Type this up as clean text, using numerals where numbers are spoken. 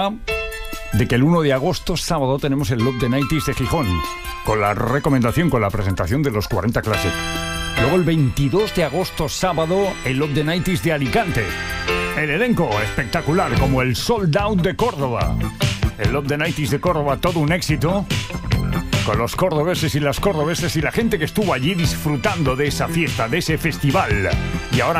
de que el 1 de agosto, sábado, tenemos el Love the 90s de Gijón, con la recomendación, con la presentación de los 40 Classic. Luego el 22 de agosto, sábado, el Love the 90s de Alicante. El elenco espectacular, como el Sold Out de Córdoba. El Love the 90s de Córdoba, todo un éxito, con los cordobeses y las cordobeses y la gente que estuvo allí disfrutando de esa fiesta, de ese festival. Y ahora